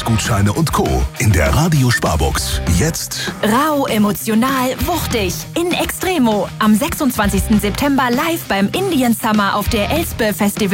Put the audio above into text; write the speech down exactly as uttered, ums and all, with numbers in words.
Essensgutscheine und Co. in der Radio-Sparbox. Jetzt Rau, emotional, wuchtig. In Extremo. Am sechsundzwanzigsten September live beim Indian Summer auf der Elspe Festival.